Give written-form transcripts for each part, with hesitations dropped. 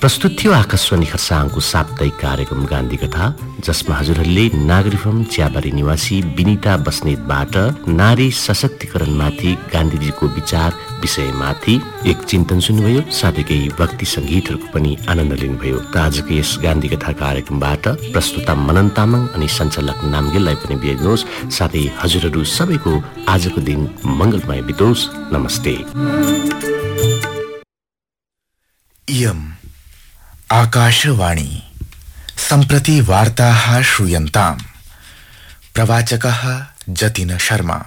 प्रस्तुत थियो आकाशवाणी खरसाङको साप्ताहिक कार्यक्रम गान्धी कथा, जसमा हजुरहरूले नागरिकम चियाबारी निवासी विनिता बस्नेतबाट नारी सशक्तिकरणमाथि गान्धीजीको विचार विषयमाथि एक चिन्तन सुन्नुभयो, साथै केही भक्ति संगीतहरूको पनि आनन्द लिनुभयो। त आजको यस गान्धी कथा कार्यक्रमबाट प्रस्तुता मनन तामाङ अनि सञ्चालक नामगेललाई पनि बिर्नुहोस्। साथै हजुरहरू सबैको आजको दिन मंगलमय बितोस्। नमस्ते। इयम् आकाशवाणी सम्प्रति वार्ताः श्रूयन्ताम्। प्रवाचकः जतिन शर्मा।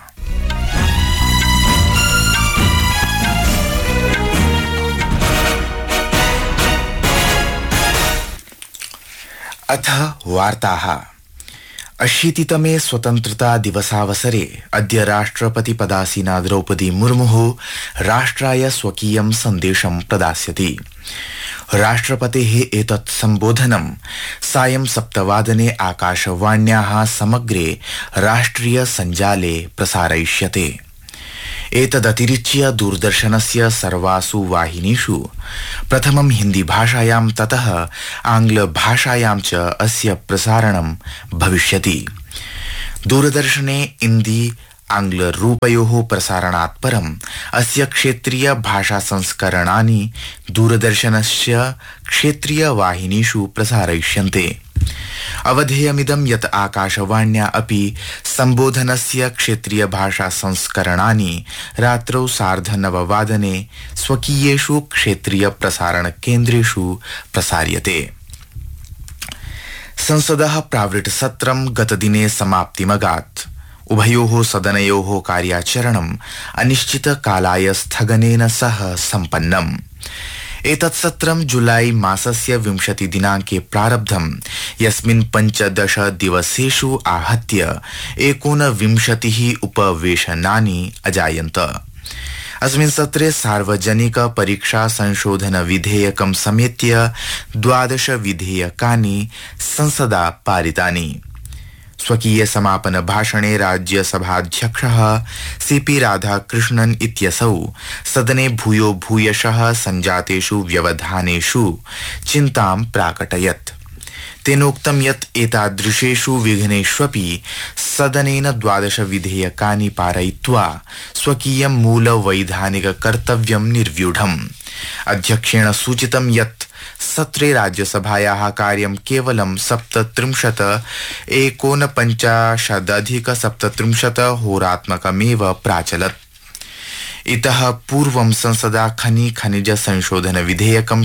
अथ वार्ताः। 80तमे स्वतन्त्रता दिवसावसरे अद्य राष्ट्रपति पदासीना द्रौपदी मुर्मुः राष्ट्राय स्वकीयं सन्देशं प्रदास्यति। राष्ट्रपतेः एतत् सम्बोधनं सायं 7:00 आकाशवाण्याः समग्रे राष्ट्रिय सञ्जाले प्रसारयिष्यते। एतदतिरिच्य दूरदर्शनस्य सर्वासु वाहिनीषु प्रथमं हिन्दी भाषायां ततः आङ्ग्लभाषायां च अस्य प्रसारणं भविष्यति। दूरदर्शने हिन्दी आङ्ग्लरूपयोः प्रसारणात् परम् अस्य क्षेत्रीय भाषा संस्करणानि दूरदर्शनस्य क्षेत्रीय वाहिनीषु प्रसारयिष्यन्ते। अवधेयमिदं यत् आकाशवाण्या अपि सम्बोधनस्य क्षेत्रीय भाषा संस्करणानि रात्रौ 9:30 स्वकीयेषु क्षेत्रीय प्रसारण केन्द्रेषु प्रसार्यते। संसदः प्रावृट् सत्रं गतदिने समाप्तिमगात्। उभयोः सदनयोः कार्याचरणम् अनिश्चितकालाय स्थगनेन सह सम्पन्नम्। एतत् सत्रं जुलाई मासस्य 20 दिनाङ्के प्रारब्धम्, यस्मिन् 15 दिवसेषु आहत्य 29 उपवेशनानि अजायन्त। अस्मिन् सत्रे सार्वजनिक परीक्षा संशोधन विधेयकं समेत्य 12 विधेयकानि संसदा पारितानि। स्वकीय समापन भाषणे राज्यसभाध्यक्षः सीपी राधाकृष्णन् इत्यसौ सदने भूयो भूयशः सञ्जातेषु व्यवधानेषु चिन्तां प्राकटयत्। तेनोक्तं यत् एतादृशेषु विघ्नेष्वपि सदनेन 12 विधेयकानि पारयित्वा स्वकीयं मूलवैधानिक कर्तव्यं निर्व्यूढम्। अध्यक्षेण सूचितं यत् सत्रे राज्यसभायाः कार्यं केवलं 47:49 होरात्मकमेव प्राचलत्। इतः पूर्वं संसदा खनिज संशोधन विधेयकं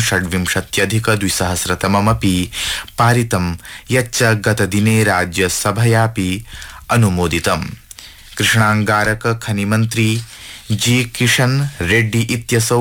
26+2000 पारितं, यच्च गतदिने राज्यसभयापि अनुमोदितम्। कृष्णांगारक खनिमन्त्री जी किशन रेड्डी इत्यसौ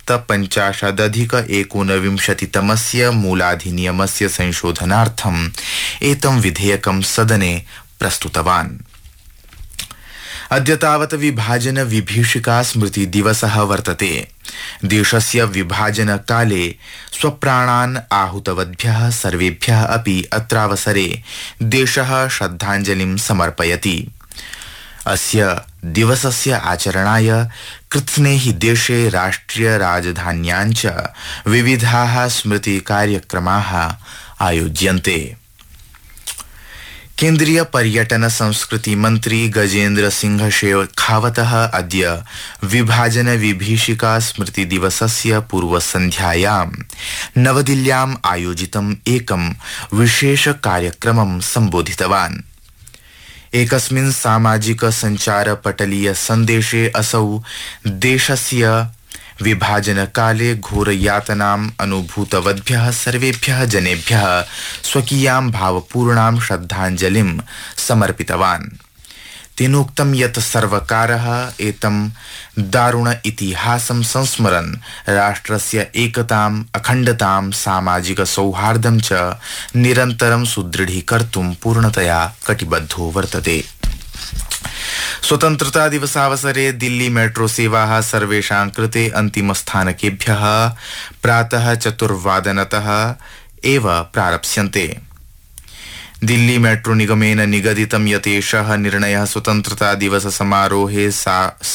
57+19 मूलाधिनियमस्य संशोधनार्थम् एतं विधेयकं सदने प्रस्तुतवान्। अद्य तावत् विभाजन विभीषिका स्मृति दिवसः वर्तते। देशस्य विभाजन काले स्वप्राणान् आहुतवद्भ्यः सर्वेभ्यः अपि अत्रावसरे देशः श्रद्धाञ्जलिं समर्पयति। अस्य दिवसस्य आचरणाय कृत्स्नेहि देशे राष्ट्रिय राजधान्यां च विविधाः स्मृति कार्यक्रमाः आयोज्यन्ते। केन्द्रीय पर्यटन संस्कृति मंत्री गजेन्द्र सिंह शेखावतः अद्य विभाजन विभीषिका स्मृति दिवसस्य पूर्वसन्ध्यायां नवदिल्ल्याम् आयोजितम् एकं विशेष कार्यक्रमं सम्बोधितवान्। एकस्मिन् सामाजिक संचार पटलीय सन्देशे असौ देशस्य विभाजनकाले घोरयातनाम् अनुभूतवद्भ्यः सर्वेभ्यः जनेभ्यः स्वकीयां भावपूर्णां श्रद्धाञ्जलिं समर्पितवान्। तेनोक्तं यत् सर्वकारः एतं दारुण इतिहासं संस्मरन् राष्ट्रस्य एकताम्, अखण्डतां, सामाजिक सौहार्दं च निरन्तरं सुदृढीकर्तुं पूर्णतया कटिबद्धो वर्तते। स्वतन्त्रता दिवसावसरे दिल्ली मेट्रो सेवाः सर्वेषां कृते अन्तिमस्थानकेभ्यः प्रातः 4:00 एव प्रारप्स्यन्ते। दिल्ली मेट्रो निगमेन निगदितं यत् एषः निर्णयः स्वतन्त्रता दिवस समारोहे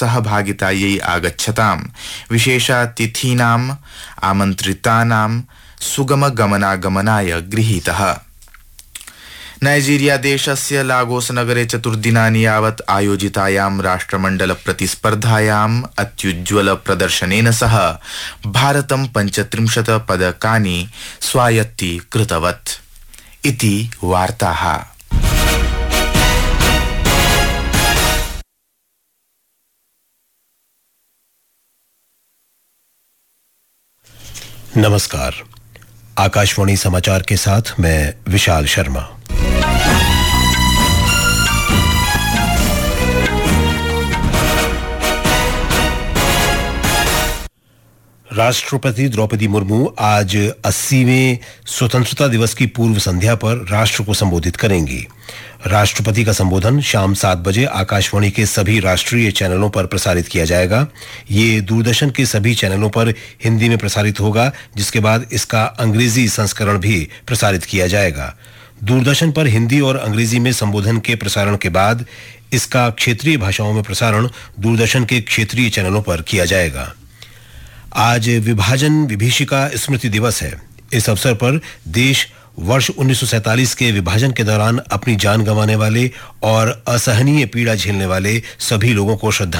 सहभागितायै आगच्छतां विशेषातिथीनाम् आमन्त्रितानां सुगमगमनागमनाय गृहीतः। नाइजीरिया देशस्य लागोस नगरे 4 दिनानि यावत् आयोजितायां राष्ट्रमण्डल प्रतिस्पर्धायाम् अत्युज्ज्वल प्रदर्शनेन सह भारतं 35 पदकानि स्वायत्तीकृतवत् इति वार्ताः। नमस्कार, आकाशवाणी समाचार के साथ मैं विशाल शर्मा। राष्ट्रपति द्रौपदी मुर्मू आज 80वें स्वतंत्रता दिवस की पूर्व संध्या पर राष्ट्र को संबोधित करेंगी। राष्ट्रपति का संबोधन शाम 7 बजे आकाशवाणी के सभी राष्ट्रीय चैनलों पर प्रसारित किया जाएगा। ये दूरदर्शन के सभी चैनलों पर हिंदी में प्रसारित होगा, जिसके बाद इसका अंग्रेजी संस्करण भी प्रसारित किया जाएगा। दूरदर्शन पर हिंदी और अंग्रेजी में संबोधन के प्रसारण के बाद इसका क्षेत्रीय भाषाओं में प्रसारण दूरदर्शन के क्षेत्रीय चैनलों पर किया जाएगा। आज विभाजन विभीषिका स्मृति दिवस है। इस अवसर पर देश वर्ष 1947 के विभाजन के दौरान अपनी जान गंवाने वाले और असहनीय पीड़ा झेलने वाले सभी लोगों को श्रद्धांजलि